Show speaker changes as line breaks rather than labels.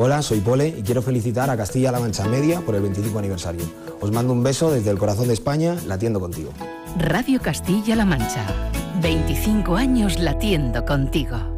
Hola, soy Pole y quiero felicitar a Castilla-La Mancha Media por el 25 aniversario. Os mando un beso desde el corazón de España, latiendo contigo.
Radio Castilla-La Mancha, 25 años latiendo contigo.